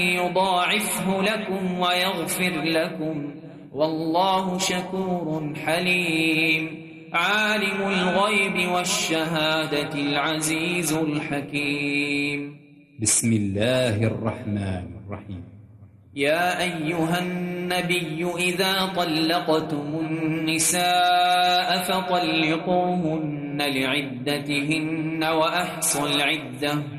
يضاعفه لكم ويغفر لكم والله شكور حليم. عالم الغيب والشهادة العزيز الحكيم. بسم الله الرحمن الرحيم. يا أيها النبي إذا طلقتم النساء فطلقوهن لعدتهن وأحصوا العدة